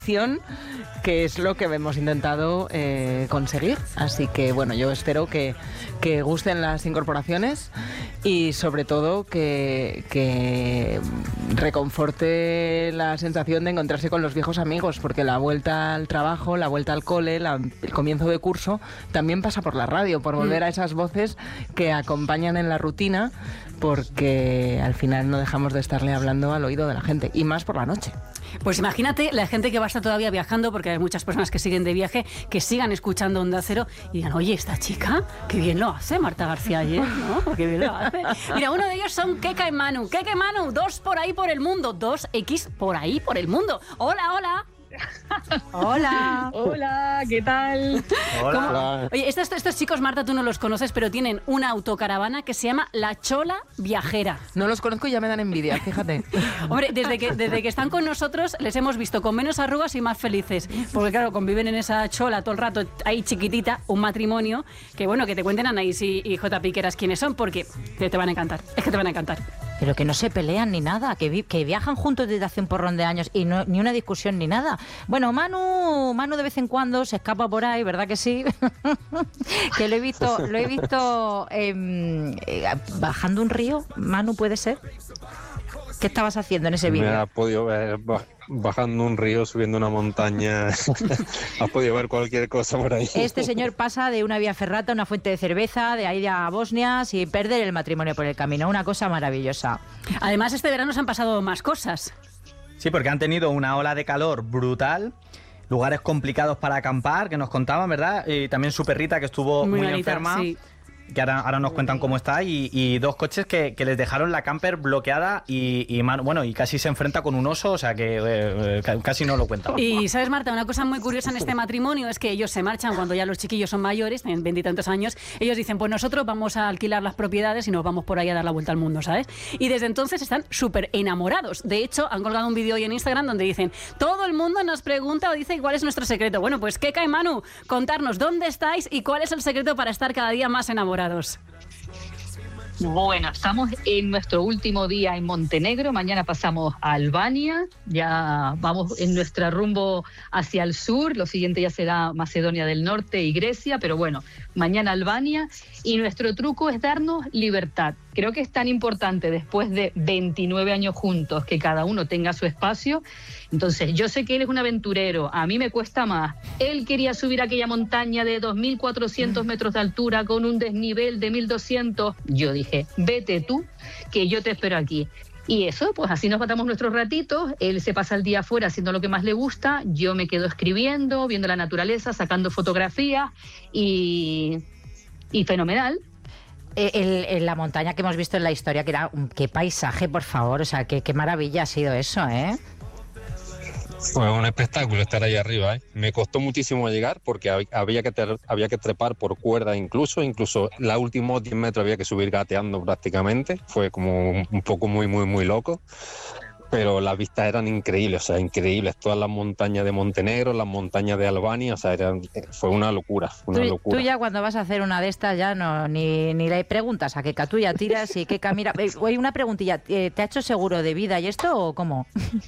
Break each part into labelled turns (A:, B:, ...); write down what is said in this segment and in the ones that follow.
A: que es lo que hemos intentado conseguir. Así que bueno, yo espero que gusten las incorporaciones y sobre todo que reconforte la sensación de encontrarse con los viejos amigos, porque la vuelta al trabajo, la vuelta al cole, el comienzo de curso también pasa por la radio, por volver a esas voces que acompañan en la rutina, porque al final no dejamos de estarle hablando al oído de la gente, y más por la noche.
B: Pues imagínate la gente que va a estar todavía viajando, porque hay muchas personas que siguen de viaje, que sigan escuchando Onda Cero y digan, oye, esta chica, qué bien lo hace Marta García ayer, ¿no? Qué bien lo hace. Mira, uno de ellos son Keka y Manu. Keka y Manu, 2 por ahí por el mundo, 2X por ahí por el mundo. Hola, hola.
C: Hola.
D: Hola, ¿qué tal?
B: Hola. Oye, estos chicos, Marta, tú no los conoces, pero tienen una autocaravana que se llama La Chola Viajera.
A: No los conozco y ya me dan envidia, fíjate.
B: Hombre, desde que están con nosotros les hemos visto con menos arrugas y más felices. Porque claro, conviven en esa chola todo el rato, ahí chiquitita, un matrimonio, que bueno, que te cuenten Anaís y J. Piqueras quiénes son, porque te van a encantar. Es que te van a encantar.
C: Pero que no se pelean ni nada, que viajan juntos desde hace un porrón de años y no, ni una discusión ni nada. Bueno, Manu de vez en cuando se escapa por ahí, ¿verdad que sí? Que lo he visto bajando un río. Manu, ¿puede ser? ¿Qué estabas haciendo en ese vídeo?
E: Me has podido ver bajando un río, subiendo una montaña. Has podido ver cualquier cosa por ahí.
C: Este señor pasa de una vía ferrata a una fuente de cerveza, de ahí a Bosnia, sin perder el matrimonio por el camino. Una cosa maravillosa.
B: Además, este verano se han pasado más cosas.
F: Sí, porque han tenido una ola de calor brutal, lugares complicados para acampar, que nos contaban, ¿verdad? Y también su perrita, que estuvo muy enferma. Sí. Que ahora nos cuentan cómo está, y 2 coches que les dejaron la camper bloqueada y casi se enfrenta con un oso, o sea que casi no lo cuenta.
B: Y sabes, Marta, una cosa muy curiosa en este matrimonio es que ellos se marchan cuando ya los chiquillos son mayores, tienen 20 y tantos años. Ellos dicen, pues nosotros vamos a alquilar las propiedades y nos vamos por ahí a dar la vuelta al mundo, ¿sabes? Y desde entonces están súper enamorados. De hecho, han colgado un vídeo hoy en Instagram donde dicen, todo el mundo nos pregunta o dice cuál es nuestro secreto. Bueno, pues Keka y Manu, contarnos dónde estáis y cuál es el secreto para estar cada día más enamorados.
D: Bueno, estamos en nuestro último día en Montenegro. Mañana pasamos a Albania. Ya vamos en nuestro rumbo hacia el sur. Lo siguiente ya será Macedonia del Norte y Grecia. Pero bueno, mañana Albania. Y nuestro truco es darnos libertad. Creo que es tan importante después de 29 años juntos que cada uno tenga su espacio. Entonces, yo sé que él es un aventurero, a mí me cuesta más. Él quería subir aquella montaña de 2.400 metros de altura con un desnivel de 1.200. Yo dije, vete tú, que yo te espero aquí. Y eso, pues así nos matamos nuestros ratitos. Él se pasa el día afuera haciendo lo que más le gusta. Yo me quedo escribiendo, viendo la naturaleza, sacando fotografías y fenomenal.
C: La montaña que hemos visto en la historia, que era qué paisaje, por favor, o sea, qué maravilla ha sido eso, ¿eh?
E: Fue un espectáculo estar ahí arriba, ¿eh? Me costó muchísimo llegar porque había que trepar por cuerda incluso los últimos 10 metros había que subir gateando prácticamente. Fue como un poco muy loco. Pero las vistas eran increíbles, o sea, increíbles. Todas las montañas de Montenegro, las montañas de Albania, o sea, fue una locura,
C: Tú ya cuando vas a hacer una de estas ya ni le preguntas a Keka, tú ya tiras y Keka mira. Oye, una preguntilla, ¿te ha hecho seguro de vida y esto o cómo?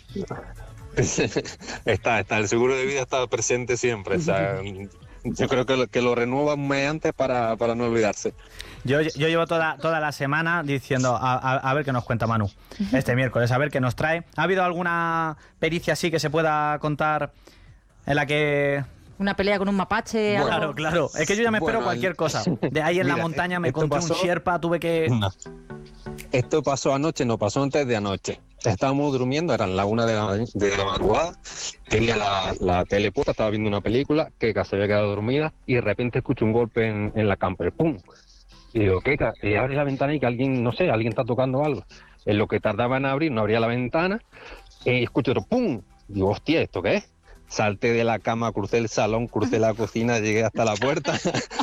E: Está, el seguro de vida está presente siempre, o sea, yo creo que lo renueva un mes antes para no olvidarse.
F: Yo llevo toda la semana diciendo a ver qué nos cuenta Manu este miércoles, a ver qué nos trae. ¿Ha habido alguna pericia así que se pueda contar en la que...
C: Una pelea con un mapache?
F: Bueno, claro. Es que yo ya me espero cualquier cosa. De ahí en la montaña me encontré un sherpa, tuve que...
E: No. Esto pasó anoche, no pasó antes de anoche. Estábamos durmiendo, eran las 1 de la madrugada. Tenía la tele puesta, estaba viendo una película, Keka se había quedado dormida y de repente escucho un golpe en la camper. ¡Pum! Y digo, Keka, abre la ventana y que alguien está tocando algo. En lo que tardaba en abrir, no abría la ventana, escucho otro ¡pum! Digo, hostia, ¿esto qué es? Salté de la cama, crucé el salón, crucé la cocina, llegué hasta la puerta.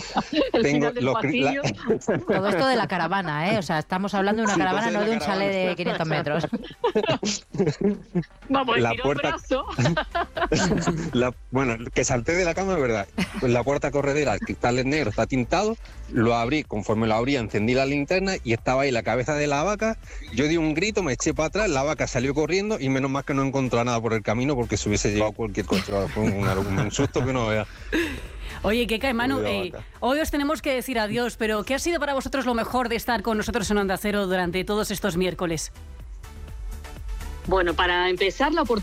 C: Todo esto de la caravana, ¿eh? O sea, estamos hablando de una caravana, no de un chalet de 500 metros.
D: Vamos, la puerta...
E: Bueno, que salté de la cama, es verdad. Pues la puerta corredera, el cristal es negro, está tintado. Lo abrí, conforme lo abrí, encendí la linterna y estaba ahí la cabeza de la vaca. Yo di un grito, me eché para atrás, la vaca salió corriendo y menos mal que no encontró nada por el camino porque se hubiese llevado cualquier cosa. chaval, fue un susto que no vea.
B: Oye, Keka y Manu, hoy os tenemos que decir adiós, pero ¿qué ha sido para vosotros lo mejor de estar con nosotros en Onda Cero durante todos estos miércoles?
D: Bueno, para empezar, la oportunidad